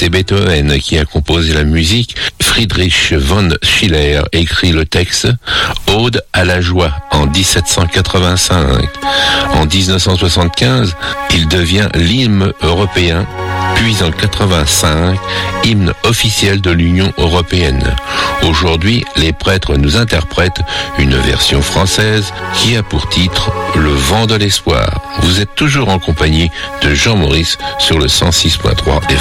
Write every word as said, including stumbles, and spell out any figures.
C'est Beethoven qui a composé la musique. Friedrich von Schiller écrit le texte Ode à la joie en dix-sept cent quatre-vingt-cinq. En dix-neuf cent soixante-quinze, il devient l'hymne européen, puis en quatre-vingt-cinq, hymne officiel de l'Union européenne. Aujourd'hui, les prêtres nous interprètent une version française qui a pour titre Le vent de l'espoir. Vous êtes toujours en compagnie de Jean Maurice sur le cent six point trois F M.